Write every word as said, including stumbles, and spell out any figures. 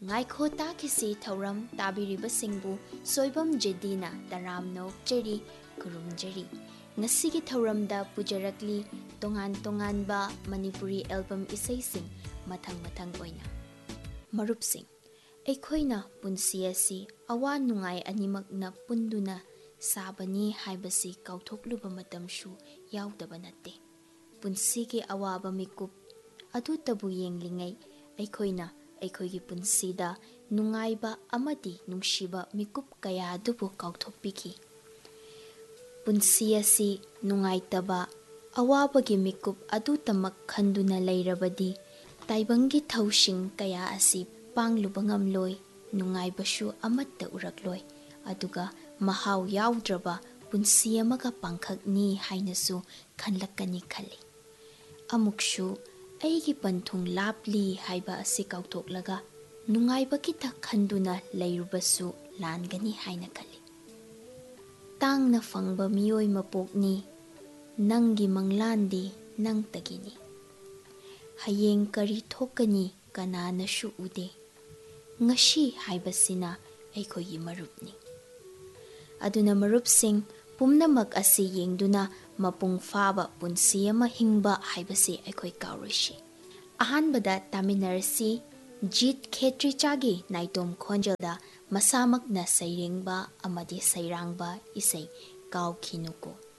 ꯉꯥꯏꯈꯣ ꯇꯥꯈꯤꯁꯤ ꯊꯧꯔꯝ ꯇꯥꯕꯤꯔꯤꯕꯁꯤꯡꯕꯨ ꯁꯣꯏꯕꯝ ꯖꯦꯗꯤꯅ ꯇꯔꯥꯝꯅ ꯑꯣꯛꯆꯔꯤ ꯈꯨꯔꯨꯝꯖꯔꯤ꯫ ꯉꯁꯤꯒꯤ ꯊꯧꯔꯝꯗ ꯄꯨꯖꯔꯛꯂꯤ ꯇꯣꯉꯥꯟ ꯇꯣꯉꯥꯟꯕ ꯃꯅꯤꯄꯨꯔꯤ ꯑꯦꯜꯕꯝ ꯏꯁꯩꯁꯤꯡ ꯃꯊꯪ ꯃꯊꯪ ꯑꯣꯏꯅ꯫ ꯃꯔꯨꯞꯁꯤꯡ, ꯑꯩꯈꯣꯏꯅ ꯄꯨꯟꯁꯤ ꯑꯁꯤ ꯑꯋꯥ ꯅꯨꯡꯉꯥꯏ ꯑꯅꯤꯃꯛꯅ ꯄꯨꯟꯗꯨꯅ ꯁꯥꯕꯅꯤ ꯍꯥꯏꯕꯁꯤ ꯀꯥꯎꯊꯣꯛꯂꯨꯕ ꯃꯇꯝꯁꯨ ꯌꯥꯎꯗꯕ ꯅꯠꯇꯦ꯫ ꯄꯨꯟꯁꯤꯒꯤ ꯑꯋꯥꯕ ꯃꯤꯀꯨꯞ ꯑꯗꯨꯇꯕꯨ ꯌꯦꯡꯂꯤꯉꯩ ꯑꯩꯈꯣꯏꯅ ꯑꯩꯈꯣꯏꯒꯤ ꯄꯨꯟꯁꯤꯗ ꯅꯨꯡꯉꯥꯏꯕ ꯑꯃꯗꯤ ꯅꯨꯡꯁꯤꯕ ꯃꯤꯀꯨꯞ ꯀꯌꯥ ꯑꯗꯨꯕꯨ ꯀꯥꯎꯊꯣꯛꯄꯤꯈꯤ꯫ ꯄꯨꯟꯁꯤ ꯑꯁꯤ ꯅꯨꯡꯉꯥꯏꯇꯕ ꯑꯋꯥꯕꯒꯤ ꯃꯤꯀꯨꯞ ꯑꯗꯨꯇꯃꯛ ꯈꯟꯗꯨꯅ ꯂꯩꯔꯕꯗꯤ ꯇꯥꯏꯕꯪꯒꯤ ꯊꯧꯁꯤꯡ ꯀꯌꯥ ꯑꯁꯤ ꯄꯥꯡꯂꯨꯕ ꯉꯝꯂꯣꯏ, ꯅꯨꯡꯉꯥꯏꯕꯁꯨ ꯑꯃꯠꯇ ꯎꯔꯛꯂꯣꯏ, ꯑꯗꯨꯒ ꯃꯍꯥꯎ ꯌꯥꯎꯗ꯭ꯔꯕ ꯄꯨꯟꯁꯤ ꯑꯃꯒ ꯄꯥꯡꯈꯛꯅꯤ ꯍꯥꯏꯅꯁꯨ ꯈꯟꯂꯛꯀꯅꯤ ꯈꯜꯂꯤ꯫ ꯑꯃꯨꯛꯁꯨ ꯑꯩꯒꯤ ꯄꯟꯊꯨꯡ ꯂꯥꯞꯂꯤ ꯍꯥꯏꯕ ꯑꯁꯤ ꯀꯥꯎꯊꯣꯛꯂꯒ ꯅꯨꯡꯉꯥꯏꯕꯈꯤꯇ ꯈꯟꯗꯨꯅ ꯂꯩꯔꯨꯕꯁꯨ ꯂꯥꯟꯒꯅꯤ ꯍꯥꯏꯅ ꯈꯜꯂꯤ꯫ ꯇꯥꯡꯅ ꯐꯪꯕ ꯃꯤꯑꯣꯏ ꯃꯄꯣꯛꯅꯤ, ꯅꯪꯒꯤ ꯃꯪꯂꯥꯟꯗꯤ ꯅꯪꯇꯒꯤꯅꯤ꯫ ꯍꯌꯦꯡ ꯀꯔꯤ ꯊꯣꯛꯀꯅꯤ ꯀꯅꯥꯅꯁꯨ ꯎꯗꯦ, ꯉꯁꯤ ꯍꯥꯏꯕꯁꯤꯅ ꯑꯩꯈꯣꯏꯒꯤ ꯃꯔꯨꯞꯅꯤ꯫ ꯑꯗꯨꯅ ꯃꯔꯨꯞꯁꯤꯡ ꯄꯨꯝꯅꯃꯛ ꯑꯁꯤ ꯌꯦꯡꯗꯨꯅ ꯃꯄꯨꯡ ꯐꯥꯕ ꯄꯨꯟꯁꯤ ꯑꯃ ꯍꯤꯡꯕ ꯍꯥꯏꯕꯁꯤ ꯑꯩꯈꯣꯏ ꯀꯥꯎꯔꯣꯏꯁꯤ꯫ ꯑꯍꯥꯟꯕꯗ ꯇꯥꯃꯤꯟꯅꯔꯁꯤ ꯖꯤꯠ ꯈꯦꯇ꯭ꯔꯤꯆꯥꯒꯤ ꯅꯥꯏꯇꯣꯝ ꯈꯣꯟꯖꯦꯜꯗ ꯃꯁꯥꯃꯛꯅ ꯁꯩꯔꯦꯡꯕ ꯑꯃꯗꯤ ꯁꯩꯔꯥꯡꯕ ꯏꯁꯩ ꯀꯥꯎꯈꯤꯅꯨꯀꯣ꯫